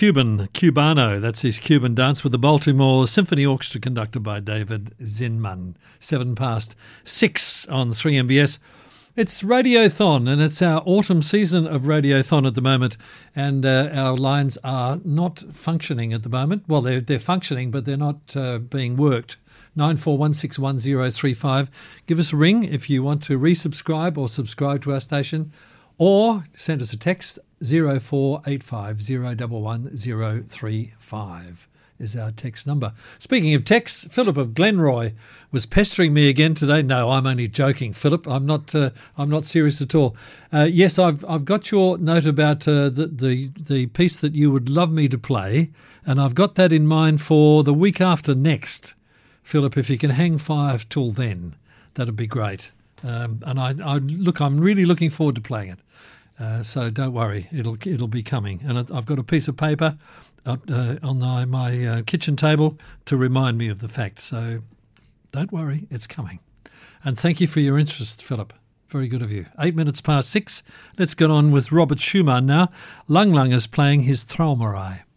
Cubano, that's his Cuban dance with the Baltimore Symphony Orchestra conducted by David Zinman. 6:07 on 3MBS. It's Radiothon, and it's our autumn season of Radiothon at the moment, and our lines are not functioning at the moment. Well, they're functioning, but they're not being worked. 94161035. Give us a ring if you want to resubscribe or subscribe to our station, or send us a text. 0485 011 035 is our text number. Speaking of texts, Philip of Glenroy was pestering me again today. No, I'm only joking, Philip. I'm not serious at all. Yes, I've got your note about the piece that you would love me to play, and I've got that in mind for the week after next. Philip, if you can hang fire till then, that'd be great. And I'm really looking forward to playing it. So don't worry, it'll be coming. And I've got a piece of paper on my kitchen table to remind me of the fact. So don't worry, it's coming. And thank you for your interest, Philip. Very good of you. 6:08. Let's get on with Robert Schumann now. Lang Lang is playing his Traumerei.